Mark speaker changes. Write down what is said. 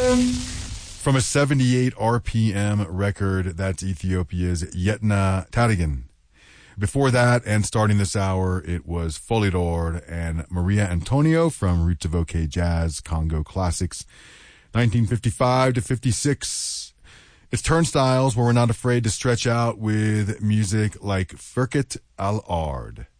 Speaker 1: From a 78 RPM record, that's Ethiopia's Yetna Tadigan. Before that, and starting this hour, it was Folidor and Maria Antonio from Roots of OK Jazz, Congo Classics, 1955 to 56. It's Turnstiles, where we're not afraid to stretch out with music like Firket Al-Ard.